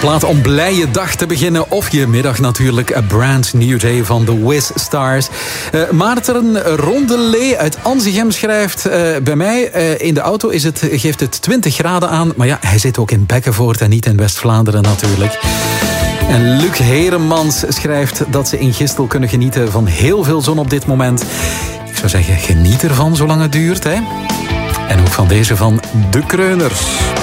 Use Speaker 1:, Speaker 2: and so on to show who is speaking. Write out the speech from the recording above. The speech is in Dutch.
Speaker 1: plaat om blij je dag te beginnen. Of je middag natuurlijk. A Brand New Day van The Wiz Stars. Maarten Rondelee uit Anzegem schrijft... bij mij in de auto geeft het 20 graden aan. Maar ja, hij zit ook in Bekkenvoort en niet in West-Vlaanderen natuurlijk. En Luc Heremans schrijft dat ze in Gistel kunnen genieten van heel veel zon op dit moment. Ik zou zeggen, geniet ervan zolang het duurt, hè. En ook van deze van De Kreuners.